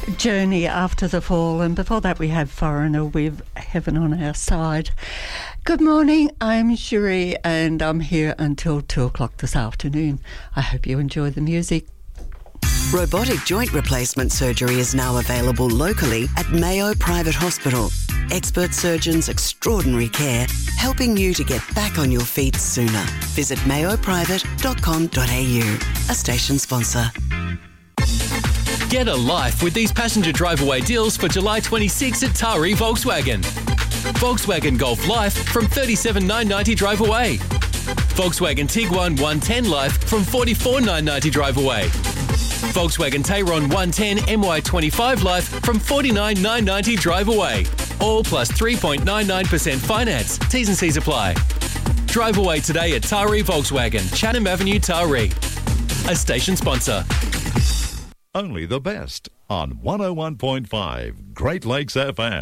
Journey After the Fall, and before that we have Foreigner with Heaven on Our Side. Good morning, I'm Cherie and I'm here until 2 o'clock this afternoon. I hope you enjoy the music. Robotic joint replacement surgery is now available locally at Mayo Private Hospital. Expert surgeons, extraordinary care, helping you to get back on your feet sooner. Visit mayoprivate.com.au, a station sponsor. Get a life with these passenger drive-away deals for July 26 at Taree Volkswagen. Volkswagen Golf Life from $37,990 drive away. Volkswagen Tiguan 110 Life from $44,990 drive away. Volkswagen Tayron 110 MY25 Life from $49,990 drive away. All plus 3.99% finance. T's and C's apply. Drive away today at Taree Volkswagen, Chatham Avenue, Taree. A station sponsor. Only the best on 101.5 Great Lakes FM.